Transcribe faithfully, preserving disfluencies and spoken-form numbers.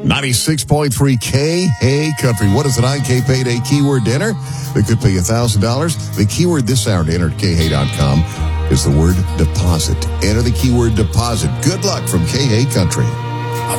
ninety-six point three K Hey Country. What is an I K Payday keyword to enter? That could pay one thousand dollars. The keyword this hour to enter at K Hay dot com is the word deposit. Enter the keyword deposit. Good luck from K Hay Country.